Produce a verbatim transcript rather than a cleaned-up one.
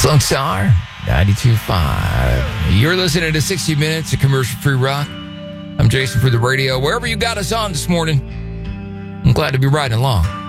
Lone Star, ninety-two point five. You're listening to sixty minutes of commercial-free rock. I'm Jason for the radio. Wherever you got us on this morning, I'm glad to be riding along.